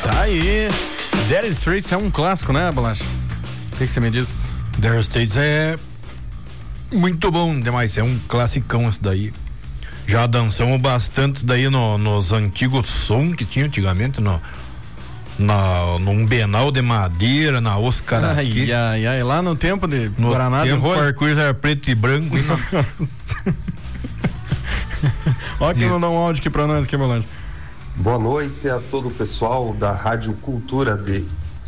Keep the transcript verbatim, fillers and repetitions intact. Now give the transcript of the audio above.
Tá aí. Dire Straits é um clássico, né, Bolacha? O que, que você me diz? Dire Straits é muito bom demais, é um classicão esse daí. Já dançamos bastante daí no, nos antigos som que tinha antigamente, no, na, num Benal de madeira, na Oscar. Ai, ai, ai, lá no tempo de no Guaraná de tempo rolha. a coisa era preto e branco. Ó, quem mandou um áudio aqui pra nós, aqui, Bolante. Boa noite a todo o pessoal da Rádio Cultura de